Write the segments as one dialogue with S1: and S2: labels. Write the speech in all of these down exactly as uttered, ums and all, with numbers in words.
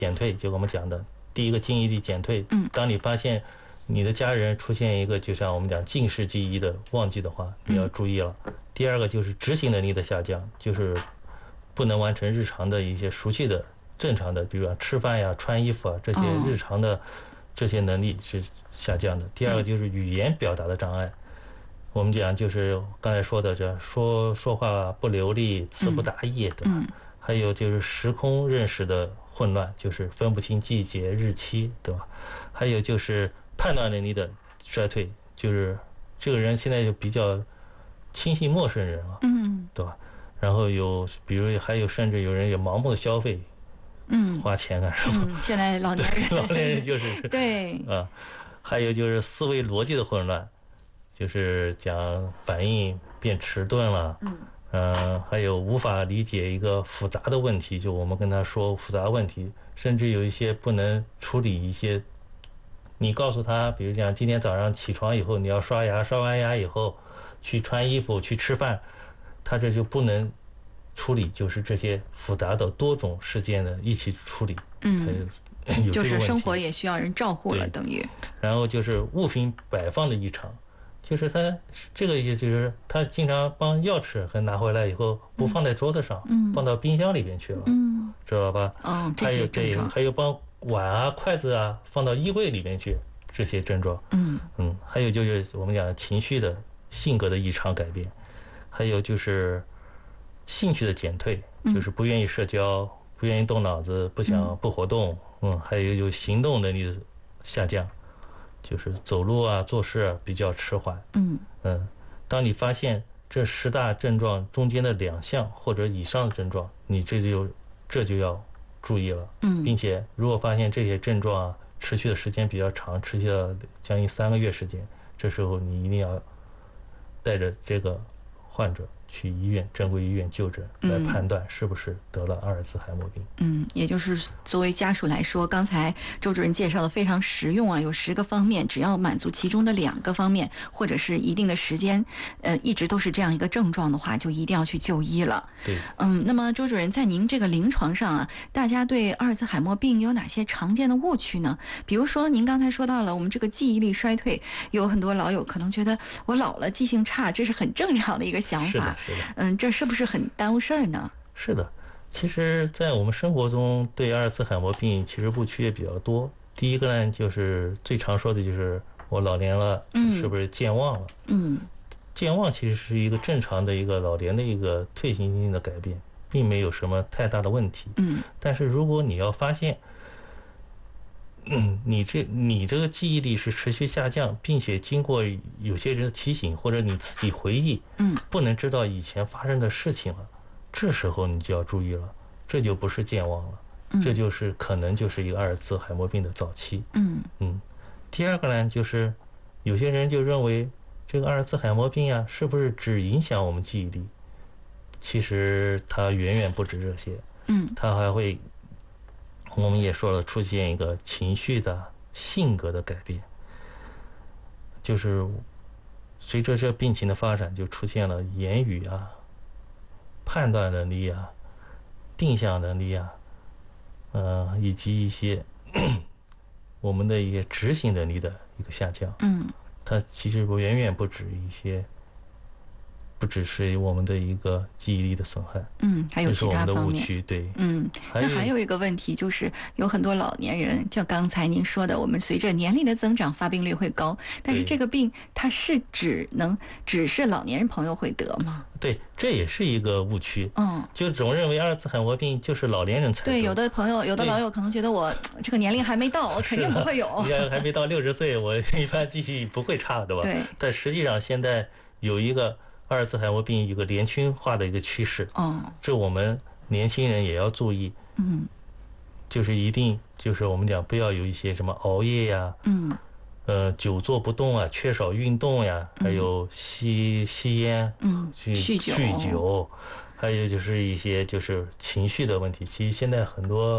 S1: 减退，就我们讲的第一个记忆力减退。
S2: 嗯，
S1: 当你发现你的家人出现一个就像我们讲近视记忆的忘记的话，你要注意了。第二个就是执行能力的下降，就是不能完成日常的一些熟悉的正常的，比如说吃饭呀、穿衣服啊这些日常的这些能力是下降的。第二个就是语言表达的障碍，我们讲就是刚才说的这说说话不流利、词不达意，对吧？还有就是时空认识的混乱，就是分不清季节、日期，对吧？还有就是判断能力的衰退，就是这个人现在就比较轻信陌生人了，
S2: 嗯，
S1: 对吧？然后有，比如还有甚至有人有盲目的消费，
S2: 嗯，
S1: 花钱干什么？
S2: 嗯，现在老年人，
S1: 老年人就是
S2: 对
S1: 啊，还有就是思维逻辑的混乱，就是讲反应变迟钝了，嗯。呃，还有无法理解一个复杂的问题，就我们跟他说复杂问题，甚至有一些不能处理一些，你告诉他，比如讲今天早上起床以后你要刷牙，刷完牙以后去穿衣服去吃饭，他这就不能处理，就是这些复杂的多种事件的一起处理，
S2: 嗯，
S1: 有这个问题，
S2: 就是生活也需要人照顾了，等于。
S1: 然后就是物品摆放的异常。就是他这个意思，就是他经常帮钥匙和拿回来以后不放在桌子上，
S2: 嗯，
S1: 放到冰箱里边去了，
S2: 嗯，
S1: 知道吧？
S2: 哦，
S1: 还有对，还有帮碗啊、筷子啊放到衣柜里面去，这些症状。
S2: 嗯
S1: 嗯，还有就是我们讲情绪的、性格的异常改变，还有就是兴趣的减退，就是不愿意社交、不愿意动脑子、不想不活动。嗯，还有有行动能力的下降。就是走路啊、做事啊比较迟缓。
S2: 嗯
S1: 嗯，当你发现这十大症状中间的两项或者以上的症状，你这就这就要注意了。
S2: 嗯，
S1: 并且如果发现这些症状啊持续的时间比较长，持续了将近三个月时间，这时候你一定要带着这个患者去医院正规医院就诊，来判断是不是得了阿尔兹海默病。
S2: 嗯，也就是作为家属来说，刚才周主任介绍的非常实用啊，有十个方面，只要满足其中的两个方面，或者是一定的时间，呃，一直都是这样一个症状的话，就一定要去就医了。
S1: 对，
S2: 嗯，那么周主任在您这个临床上啊，大家对阿尔兹海默病有哪些常见的误区呢？比如说您刚才说到了我们这个记忆力衰退，有很多老友可能觉得我老了记性差，这是很正常的一个想法。
S1: 是的，是的。
S2: 嗯，这是不是很耽误事儿呢？
S1: 是的，其实在我们生活中对阿尔兹海默病其实误区也比较多。第一个呢，就是最常说的就是我老年了，是不是健忘了？
S2: 嗯，
S1: 健忘其实是一个正常的一个老年的一个退行性的改变，并没有什么太大的问题。
S2: 嗯，
S1: 但是如果你要发现，嗯，你这你这个记忆力是持续下降，并且经过有些人的提醒或者你自己回忆，
S2: 嗯，
S1: 不能知道以前发生的事情了，这时候你就要注意了，这就不是健忘了，这就是可能就是一个阿尔兹海默病的早期。
S2: 嗯
S1: 嗯，第二个呢，就是有些人就认为这个阿尔兹海默病啊，是不是只影响我们记忆力？其实它远远不止这些，
S2: 嗯，
S1: 它还会。我们也说了，出现一个情绪的、性格的改变，就是随着这病情的发展，就出现了言语啊、判断能力啊、定向能力啊，呃，以及一些我们的一些执行能力的一个下降。
S2: 嗯，它
S1: 其实远远不止一些。不只是我们的一个记忆力的损害，
S2: 嗯，还有其他方面。
S1: 对，
S2: 嗯，那还有一个问题就是，有很多老年人，就刚才您说的，我们随着年龄的增长，发病率会高，但是这个病它是只能只是老年人朋友会得吗？
S1: 对，这也是一个误区。
S2: 嗯，
S1: 就总认为阿尔兹海默病就是老年人才得。
S2: 对，有的朋友，有的老友可能觉得我这个年龄还没到，我肯定不会有。
S1: 你要还没到六十岁，我一般记忆不会差，对吧？
S2: 对。
S1: 但实际上现在有一个。阿尔兹海默病有个年轻化的一个趋势，
S2: 哦，
S1: 这我们年轻人也要注意，
S2: 嗯，
S1: 就是一定就是我们讲不要有一些什么熬夜呀，
S2: 嗯，
S1: 呃，久坐不动啊，缺少运动呀，还有吸吸烟，
S2: 嗯，
S1: 去
S2: 酗酒，
S1: 酗酒，还有就是一些就是情绪的问题。其实现在很多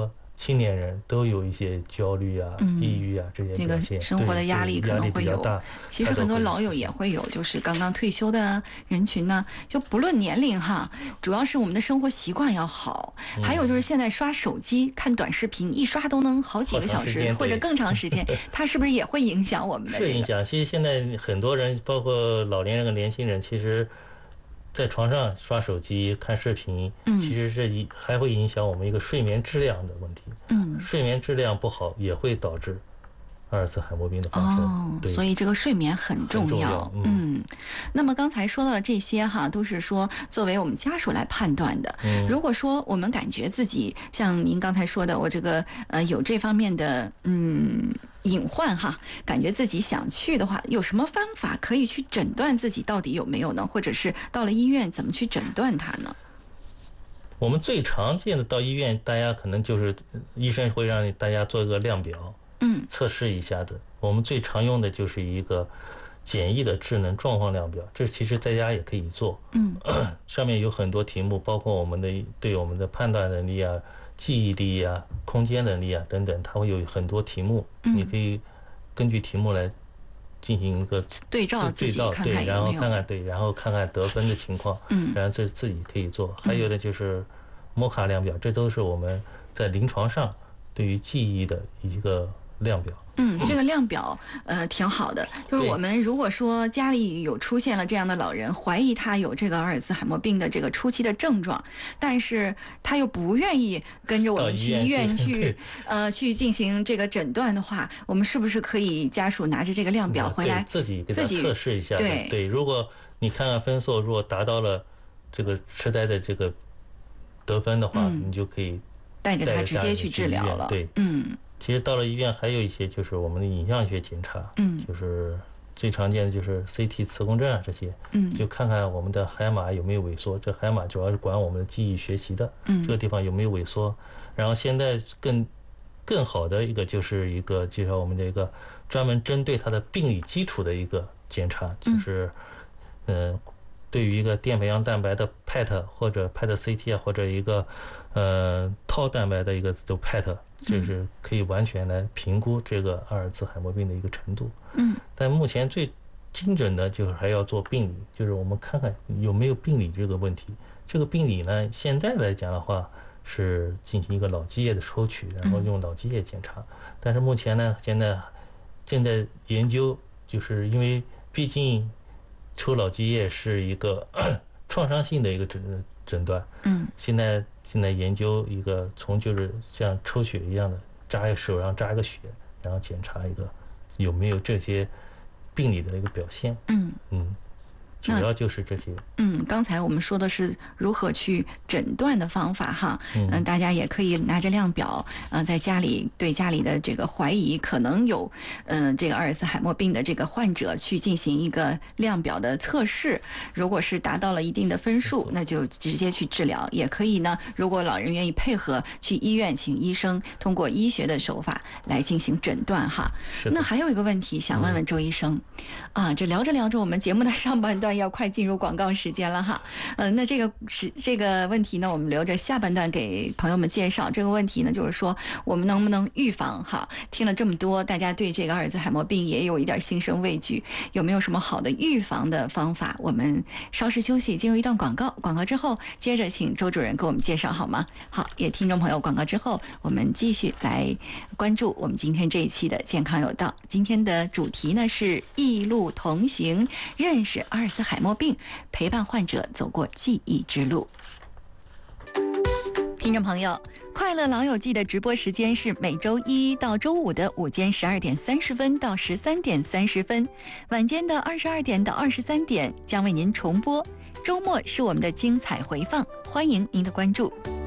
S1: 青年人都有一些焦虑啊、
S2: 嗯、
S1: 抑郁啊这些表现，
S2: 这个生活的压力可能会有。其实很多老友也会有，就是刚刚退休的人群呢，就不论年龄哈，主要是我们的生活习惯要好。嗯、还有就是现在刷手机、看短视频，一刷都能好几个小时或者更长时间，它是不是也会影响我们的、这个？
S1: 是影响。其实现在很多人，包括老年人和年轻人，其实在床上刷手机、看视频，
S2: 嗯、
S1: 其实是一还会影响我们一个睡眠质量的问题。
S2: 嗯，
S1: 睡眠质量不好也会导致阿尔茨海默病的发生。
S2: 哦，所以这个睡眠很重要。
S1: 重要嗯,
S2: 嗯，那么刚才说到的这些哈，都是说作为我们家属来判断的。
S1: 嗯，
S2: 如果说我们感觉自己像您刚才说的，我这个呃有这方面的嗯隐患哈，感觉自己想去的话，有什么方法可以去诊断自己到底有没有呢？或者是到了医院怎么去诊断它呢？
S1: 我们最常见的到医院，大家可能就是医生会让大家做一个量表，
S2: 嗯，
S1: 测试一下的。我们最常用的就是一个简易的智能状况量表，这其实在家也可以做。
S2: 嗯，
S1: 上面有很多题目，包括我们的对我们的判断能力啊、记忆力啊、空间能力啊等等，它会有很多题目，
S2: 嗯、
S1: 你可以根据题目来进行一个
S2: 对照自己看看有没有，
S1: 对，然后看看对，然后看看得分的情况，
S2: 嗯，
S1: 然后这自己可以做。还有的就是摩卡量表，这都是我们在临床上对于记忆的一个量表。
S2: 嗯，这个量表呃挺好的，就是我们如果说家里有出现了这样的老人，怀疑他有这个阿尔茨海默病的这个初期的症状，但是他又不愿意跟着我们去医院去呃去进行这个诊断的话，我们是不是可以家属拿着这个量表回来、
S1: 嗯、自己给他测试一下？
S2: 对
S1: 对，如果你看看分数，如果达到了这个痴呆的这个得分的话，
S2: 嗯、
S1: 你就可以
S2: 带着他直接去治疗了。
S1: 对，
S2: 嗯。
S1: 其实到了医院还有一些就是我们的影像学检查，
S2: 嗯，
S1: 就是最常见的就是 C T 磁共振啊这些，
S2: 嗯，
S1: 就看看我们的海马有没有萎缩。这海马主要是管我们的记忆学习的，
S2: 嗯，
S1: 这个地方有没有萎缩。然后现在更更好的一个就是一个介绍我们这个专门针对它的病理基础的一个检查，就是嗯、呃，对于一个淀培样蛋白的 P E T 或者 P E T C T 啊，或者一个呃套蛋白的一个的 P E T。这是可以完全来评估这个阿尔茨海默病的一个程度。
S2: 嗯，
S1: 但目前最精准的就是还要做病理，就是我们看看有没有病理这个问题。这个病理呢，现在来讲的话是进行一个脑积液的抽取，然后用脑积液检查。但是目前呢，现在正在研究，就是因为毕竟抽脑积液是一个创伤性的一个诊诊断。
S2: 嗯，
S1: 现在现在研究一个从就是像抽血一样的，扎一个手上扎一个血，然后检查一个有没有这些病理的一个表现。
S2: 嗯
S1: 嗯，主要就是这些。
S2: 嗯，刚才我们说的是如何去诊断的方法哈，嗯、呃，大家也可以拿着量表，呃，在家里对家里的这个怀疑可能有，嗯、呃，这个阿尔茨海默病的这个患者去进行一个量表的测试，如果是达到了一定的分数，那就直接去治疗。也可以呢，如果老人愿意配合，去医院请医生通过医学的手法来进行诊断哈。那还有一个问题想问问周医生，嗯、啊，这聊着聊着，我们节目的上半段要快进入广告时间了哈，嗯、呃，那这个是这个问题呢，我们留着下半段给朋友们介绍。这个问题呢，就是说我们能不能预防哈？听了这么多，大家对这个阿尔茨海默病也有一点心生畏惧，有没有什么好的预防的方法？我们稍事休息，进入一段广告，广告之后接着请周主任给我们介绍好吗？好，也听众朋友，广告之后我们继续来关注我们今天这一期的健康有道。今天的主题呢是异路同行，认识阿尔茨海默病，陪伴患者走过记忆之路。听众朋友，快乐老友记的直播时间是每周一到周五的午间十二点三十分到十三点三十分，晚间的二十二点到二十三点将为您重播，周末是我们的精彩回放，欢迎您的关注。